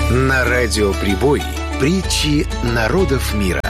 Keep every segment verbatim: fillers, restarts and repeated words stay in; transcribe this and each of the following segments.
На радио Прибой притчи народов мира.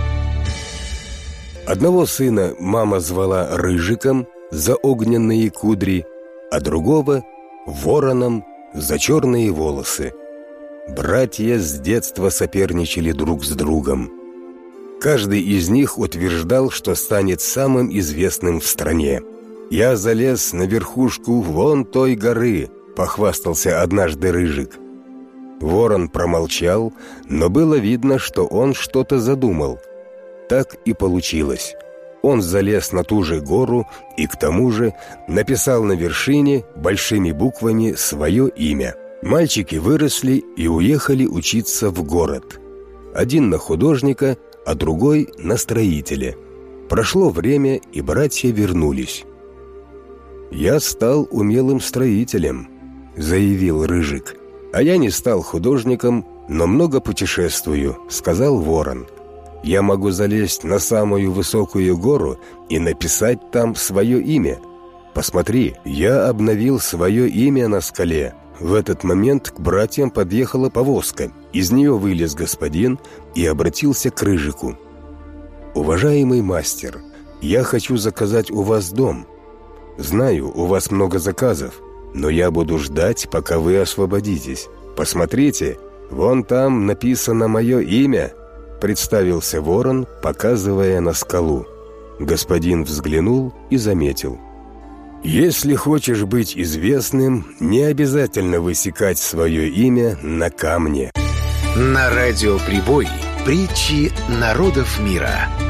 Одного сына мама звала Рыжиком за огненные кудри, а другого — Вороном за черные волосы. Братья с детства соперничали друг с другом. Каждый из них утверждал, что станет самым известным в стране. «Я залез на верхушку вон той горы», — похвастался однажды Рыжик. Ворон промолчал, но было видно, что он что-то задумал. Так и получилось. Он залез на ту же гору и, к тому же, написал на вершине большими буквами свое имя. Мальчики выросли и уехали учиться в город. Один на художника, а другой на строителя. Прошло время, и братья вернулись. «Я стал умелым строителем», — заявил Рыжик. «А я не стал художником, но много путешествую», — сказал Ворон. «Я могу залезть на самую высокую гору и написать там свое имя. Посмотри, я обновил свое имя на скале». В этот момент к братьям подъехала повозка. Из нее вылез господин и обратился к Рыжику. «Уважаемый мастер, я хочу заказать у вас дом. Знаю, у вас много заказов, но я буду ждать, пока вы освободитесь. Посмотрите, вон там написано мое имя», — представился Ворон, показывая на скалу. Господин взглянул и заметил: «Если хочешь быть известным, не обязательно высекать свое имя на камне». На радио Прибой притчи народов мира.